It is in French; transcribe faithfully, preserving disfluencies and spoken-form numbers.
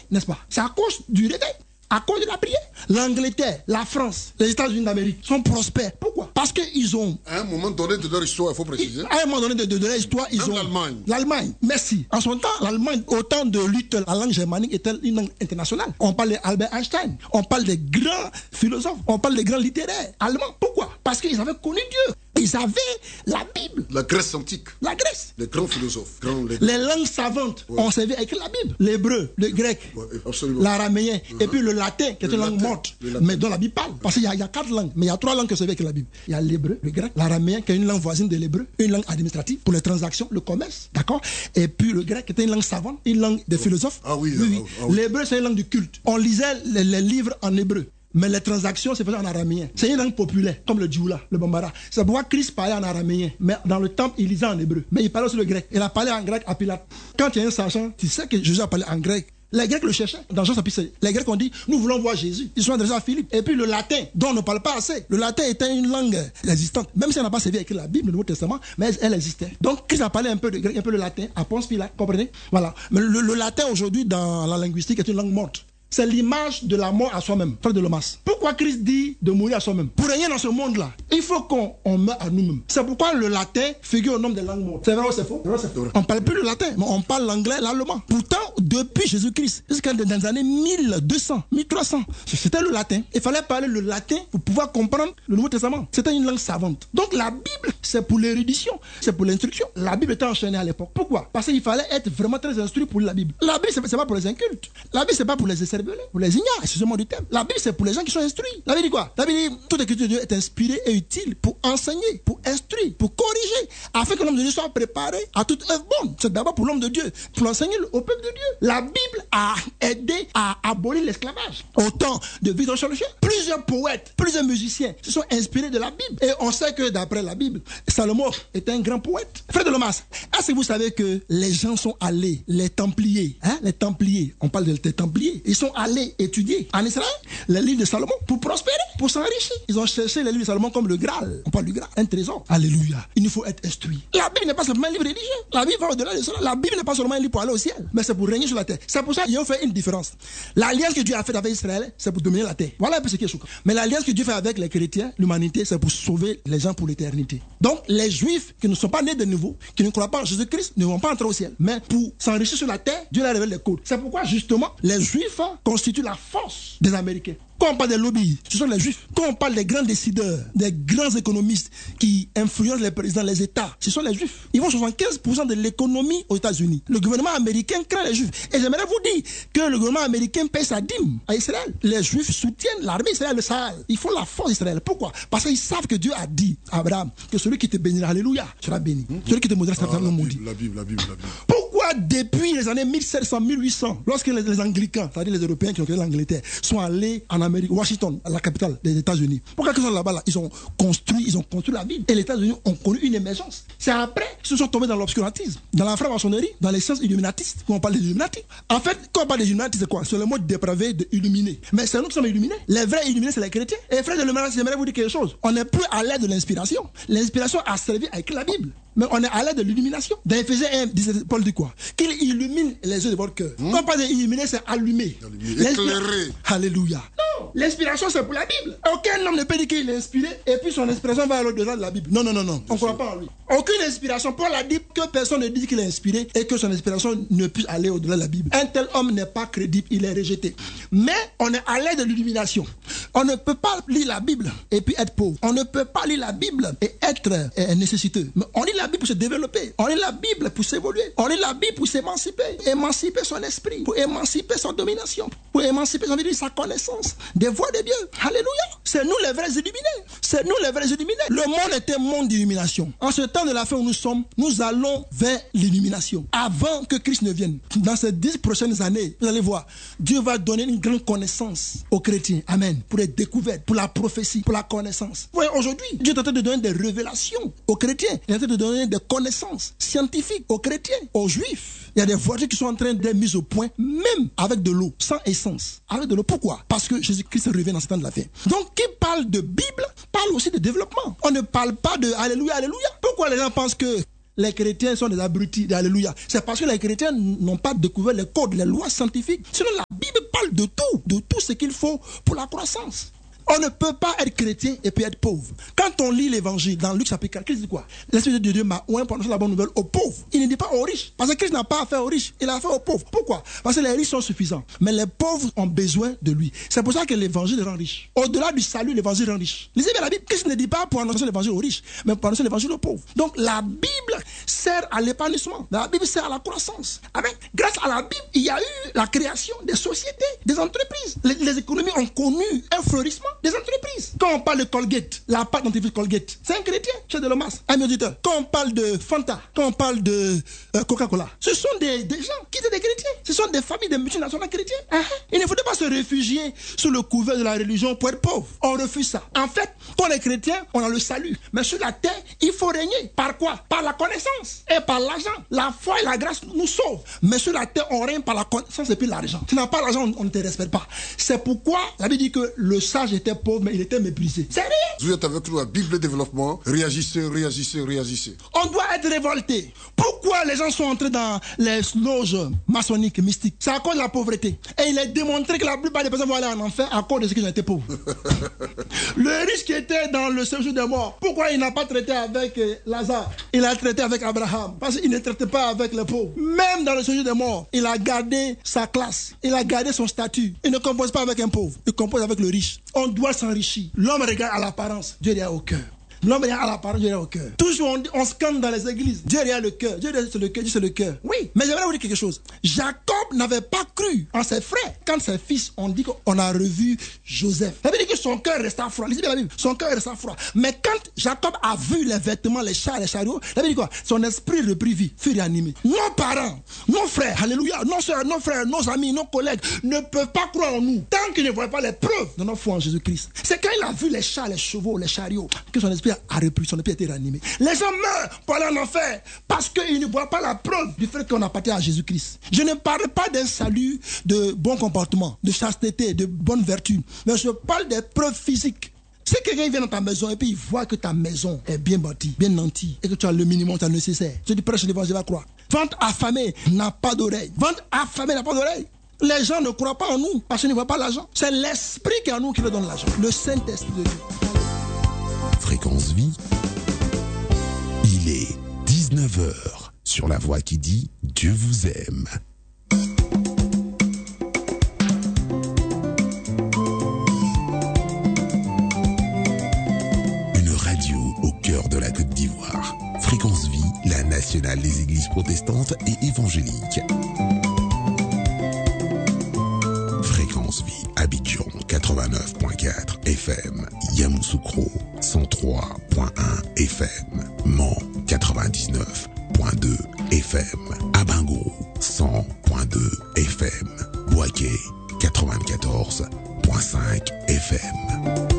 n'est-ce pas? C'est à cause du réveil. À cause de la prière. L'Angleterre, la France, les États-Unis d'Amérique sont prospères. Pourquoi? Parce qu'ils ont... À un moment donné de leur histoire, il faut préciser. À un moment donné de, de, de leur histoire, ils Même ont... l'Allemagne. L'Allemagne, merci. En son temps, l'Allemagne, au temps de lutte, la langue germanique était une langue internationale. On parle d'Albert Einstein. On parle des grands philosophes. On parle des grands littéraires allemands. Pourquoi? Parce qu'ils avaient connu Dieu. Ils avaient la Bible. La Grèce antique. La Grèce. Les grands philosophes. Grands, les... les langues savantes ouais. ont servi à écrire la Bible. L'hébreu, le grec, ouais, l'araméen, uh-huh. et puis le latin, qui est une langue morte, mais dont la Bible parle. Parce qu'il y, y a quatre langues, mais il y a trois langues qui servent avec la Bible. Il y a l'hébreu, le grec, l'araméen, qui est une langue voisine de l'hébreu, une langue administrative pour les transactions, le commerce, d'accord? Et puis le grec, qui est une langue savante, une langue des philosophes. Ah oui, oui, oui. Ah, ah, oui. L'hébreu, c'est une langue du culte. On lisait les, les livres en hébreu. Mais les transactions se faisaient en araméen. C'est une langue populaire, comme le djoula, le bambara. C'est pourquoi Christ parlait en araméen. Mais dans le temple, il lisait en hébreu. Mais il parlait aussi le grec. Il a parlé en grec à Pilate. Quand il y a un sachant, tu sais que Jésus a parlé en grec. Les Grecs le cherchaient. Dans Jean chapitre seize, les Grecs ont dit, nous voulons voir Jésus. Ils sont adressés à Philippe. Et puis le latin, dont on ne parle pas assez. Le latin était une langue existante. Même si elle n'a pas servi à écrire la Bible, le Nouveau Testament, mais elle existait. Donc Christ a parlé un peu de grec, un peu de latin, à Ponce Pilate, comprenez? Voilà. Mais le, le latin aujourd'hui, dans la linguistique, est une langue morte. C'est l'image de la mort à soi-même, frère de Lomas. Pourquoi Christ dit de mourir à soi-même? Pour régner dans ce monde-là, il faut qu'on on meure à nous-mêmes. C'est pourquoi le latin figure au nom des langues mortes. C'est vrai ou c'est faux? On ne parle plus le latin, mais on parle l'anglais, l'allemand. Pourtant, depuis Jésus-Christ, jusqu'à dans les années mille deux cents, mille trois cents, c'était le latin. Il fallait parler le latin pour pouvoir comprendre le Nouveau Testament. C'était une langue savante. Donc la Bible, c'est pour l'érudition, c'est pour l'instruction. La Bible était enchaînée à l'époque. Pourquoi? Parce qu'il fallait être vraiment très instruit pour la Bible. La Bible, c'est pas pour les incultes. La Bible, c'est pas pour les cervelés, pour les ignares, excusez-moi du terme. La Bible, c'est pour les gens qui sont instruits. La Bible dit quoi? La Bible dit, toute écriture de Dieu est inspirée et utile pour enseigner, pour instruire, pour corriger, afin que l'homme de Dieu soit préparé à toute œuvre bonne. C'est d'abord pour l'homme de Dieu, pour enseigner au peuple de Dieu. La Bible a aidé à abolir l'esclavage. Au temps de Victor Chalcher, plusieurs poètes, plusieurs musiciens se sont inspirés de la Bible. Et on sait que d'après la Bible, Salomon était un grand poète. Frère de Lomas, est-ce que vous savez que les gens sont allés, les Templiers, hein, les Templiers, on parle des Templiers, ils sont allés étudier en Israël les livres de Salomon pour prospérer, pour s'enrichir. Ils ont cherché les livres de Salomon comme le Graal. On parle du Graal, un trésor. Alléluia. Il nous faut être instruit. La Bible n'est pas seulement un livre religieux. La Bible va au-delà de cela. La Bible n'est pas seulement un livre pour aller au ciel, mais c'est pour régner sur la terre. C'est pour ça qu'ils ont fait une différence. L'alliance que Dieu a faite avec Israël, c'est pour dominer la terre. Voilà un peu ce qui est choquant. Mais l'alliance que Dieu fait avec les chrétiens, l'humanité, c'est pour sauver les gens pour l'éternité. Donc, les Juifs qui ne sont pas nés de nouveau, qui ne croient pas en Jésus-Christ, ne vont pas entrer au ciel. Mais pour s'enrichir sur la terre, Dieu leur révèle les codes. C'est pourquoi, justement, les Juifs constituent la force des Américains. Quand on parle des lobbies, ce sont les Juifs. Quand on parle des grands décideurs, des grands économistes qui influencent les présidents, les États, ce sont les Juifs. Ils font soixante-quinze pour cent de l'économie aux États-Unis. Le gouvernement américain craint les Juifs. Et j'aimerais vous dire que le gouvernement américain paye sa dîme à Israël. Les Juifs soutiennent l'armée d'Israël, le Sahel. Ils font la force d'Israël. Pourquoi? Parce qu'ils savent que Dieu a dit à Abraham que celui qui te bénira, alléluia, sera béni. Mmh. Celui qui te maudira sera non maudit. La Bible, la Bible, la Bible. Pourquoi depuis les années mille sept cents, mille huit cents, lorsque les, les Anglicans, c'est-à-dire les Européens qui ont créé l'Angleterre, sont allés en Amérique, Washington, la capitale des États-Unis. Pourquoi ils sont là-bas là, ils ont construit, ils ont construit la Bible. Et les États-Unis ont connu une émergence. C'est après qu'ils se sont tombés dans l'obscurantisme, dans la franc-maçonnerie, dans les sciences illuminatistes, quand on parle des illuminati. En fait, quand on parle des illuminati, c'est quoi? C'est le mot dépravé de illuminer. Mais c'est nous qui sommes illuminés. Les vrais illuminés, c'est les chrétiens. Et frère de l'humanité, j'aimerais vous dire quelque chose. On n'est plus à l'aide de l'inspiration. L'inspiration a servi à écrire la Bible. Mais on est à l'aide de l'illumination. Dans Éphésiens un, Paul dit quoi? Qu'il illumine les yeux de votre cœur. Mmh. Quand on parle d'illuminer, c'est allumer. Éclairer. Alléluia. Non, l'inspiration, c'est pour la Bible. Aucun homme ne peut dire qu'il est inspiré et puis son inspiration va à l'au-delà de la Bible. Non, non, non, non. On ne croit pas en lui. Aucune inspiration. Paul a dit que personne ne dit qu'il est inspiré et que son inspiration ne puisse aller au-delà de la Bible. Un tel homme n'est pas crédible, il est rejeté. Mais on est à l'aide de l'illumination. On ne peut pas lire la Bible et puis être pauvre. On ne peut pas lire la Bible et être euh, nécessiteux. Mais on lit la Bible pour se développer. On lit la Bible pour s'évoluer. On lit la Bible pour s'émanciper. Émanciper son esprit. Pour émanciper son domination. Pour émanciper son, sa connaissance des voies de Dieu. Alléluia. C'est nous les vrais illuminés. C'est nous les vrais illuminés. Le monde est un monde d'illumination. En ce temps de la fin où nous sommes, nous allons vers l'illumination. Avant que Christ ne vienne. Dans ces dix prochaines années, vous allez voir, Dieu va donner une grande connaissance aux chrétiens. Amen. Pour les découvertes, pour la prophétie, pour la connaissance. Vous voyez, aujourd'hui, Dieu est en train de donner des révélations aux chrétiens. Il est en train de donner des connaissances scientifiques aux chrétiens, aux juifs. Il y a des voitures qui sont en train d'être mises au point, même avec de l'eau, sans essence. Avec de l'eau. Pourquoi? Parce que Jésus-Christ revient dans ce temps de la fin. Donc, qui parle de Bible, parle aussi de développement. On ne parle pas de Alléluia, Alléluia. Pourquoi les gens pensent que les chrétiens sont des abrutis, alléluia. C'est parce que les chrétiens n'ont pas découvert les codes, les lois scientifiques. Sinon, la Bible parle de tout, de tout ce qu'il faut pour la croissance. On ne peut pas être chrétien et puis être pauvre. Quand on lit l'évangile dans Luc chapitre quatre, Christ dit quoi? L'Esprit de Dieu m'a oint pour annoncer la bonne nouvelle aux pauvres. Il ne dit pas aux riches. Parce que Christ n'a pas affaire aux riches, il a affaire aux pauvres. Pourquoi? Parce que les riches sont suffisants. Mais les pauvres ont besoin de lui. C'est pour ça que l'évangile rend riche. Au-delà du salut, l'évangile rend riche. Lisez bien la Bible. Christ ne dit pas pour annoncer l'évangile aux riches, mais pour annoncer l'évangile aux pauvres. Donc la Bible sert à l'épanouissement. La Bible sert à la croissance. Avec, grâce à la Bible, il y a eu la création des sociétés, des entreprises. Les, les économies ont connu un fleurissement des entreprises. Quand on parle de Colgate, la pâte dentifrice Colgate, c'est un chrétien, chez de Lomas, un auditeur. Quand on parle de Fanta, quand on parle de euh, Coca-Cola, ce sont des, des gens qui étaient des chrétiens. Ce sont des familles de multinationales chrétiennes. Uh-huh. Il ne faudrait pas se réfugier sous le couvert de la religion pour être pauvre. On refuse ça. En fait, quand on est chrétien, on a le salut. Mais sur la terre, il faut régner. Par quoi? Par la connaissance et par l'argent. La foi et la grâce nous sauvent. Mais sur la terre, on règne par la connaissance et puis l'argent. Si tu n'as pas l'argent, on ne te respecte pas. C'est pourquoi la Bible dit que le sage était pauvre, mais il était méprisé. C'est rien. Vous êtes avec nous à Bible Développement. Réagissez, réagissez, réagissez. On doit être révolté. Pourquoi les gens sont entrés dans les loges maçonniques, mystiques? C'est à cause de la pauvreté. Et il est démontré que la plupart des personnes vont aller en enfer à cause de ce qu'ils ont été pauvres. Le riche qui était dans le séjour des morts, pourquoi il n'a pas traité avec Lazare? Il a traité avec Abraham. Parce qu'il ne traitait pas avec les pauvres. Même dans le séjour des morts, il a gardé sa classe. Il a gardé son statut. Il ne compose pas avec un pauvre. Il compose avec le riche. On doit s'enrichir. L'homme regarde à l'apparence. Dieu regarde au cœur. L'homme regarde à l'apparence, Dieu regarde au cœur. Toujours on, on scande dans les églises. Dieu regarde le cœur. Dieu regarde sur le cœur. Dieu c'est le cœur. Oui. Mais j'aimerais vous dire quelque chose. Jacob n'avait pas cru en ses frères. Quand ses fils ont dit qu'on a revu Joseph. Ça veut dire que son cœur resta froid. Lisez bien la Bible. Son cœur resta froid. Mais quand Jacob a vu les vêtements, les chars, les chariots, ça veut dire quoi? Son esprit reprit vie, fut réanimé. Nos parents, nos frères, alléluia, nos soeurs, nos frères, nos amis, nos collègues ne peuvent pas croire en nous tant qu'ils ne voient pas les preuves de notre foi en Jésus-Christ. C'est quand il a vu les chars, les chevaux, les chariots que son esprit a repris, son esprit a été réanimé. Les gens meurent pour aller en enfer parce qu'ils ne voient pas la preuve du fait qu'on appartient à Jésus-Christ. Je ne parle pas d'un salut de bon comportement, de chasteté, de bonne vertu, mais je parle des preuves physiques. Si quelqu'un vient dans ta maison et puis il voit que ta maison est bien bâtie, bien nantie, et que tu as le minimum, tu as le nécessaire, tu dis prêche l'évangile, va croire. Vente affamée n'a pas d'oreille. Vente affamée n'a pas d'oreille. Les gens ne croient pas en nous parce qu'ils ne voient pas l'argent. C'est l'esprit qui est en nous qui leur donne l'argent. Le Saint-Esprit de Dieu. Fréquence Vie. Il est dix-neuf heures sur la voix qui dit Dieu vous aime. Une radio au cœur de la Côte d'Ivoire. Fréquence Vie, la nationale des églises protestantes et évangéliques. Fréquence Vie, Abidjan quatre-vingt-neuf virgule quatre F M, Yamoussoukro cent trois virgule un F M, Mans quatre-vingt-dix-neuf virgule deux F M, Abango cent virgule deux F M, Bouaké quatre-vingt-quatorze virgule cinq F M.